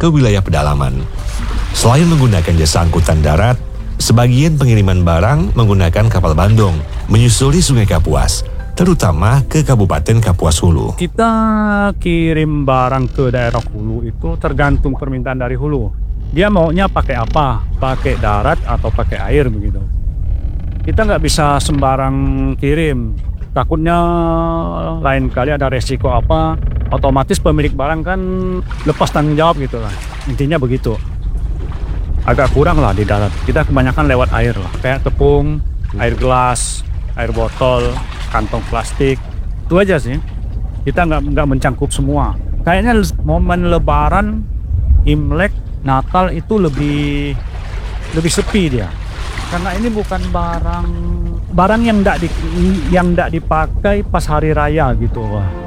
ke wilayah pedalaman. Selain menggunakan jasa angkutan darat, sebagian pengiriman barang menggunakan kapal bandong menyusuri Sungai Kapuas, terutama ke Kabupaten Kapuas Hulu. Kita kirim barang ke daerah hulu itu tergantung permintaan dari hulu. Dia maunya pakai apa? Pakai darat atau pakai air begitu. Kita nggak bisa sembarang kirim. Takutnya lain kali ada resiko apa, otomatis pemilik barang kan lepas tanggung jawab gitu lah. Intinya begitu. Agak kurang lah di darat. Kita kebanyakan lewat air lah. Kayak tepung, air gelas, air botol, kantong plastik. Itu aja sih. Kita nggak mencangkup semua. Kayaknya momen Lebaran, Imlek, Natal itu lebih sepi dia. Karena ini bukan barang yang nggak dipakai pas hari raya gitu.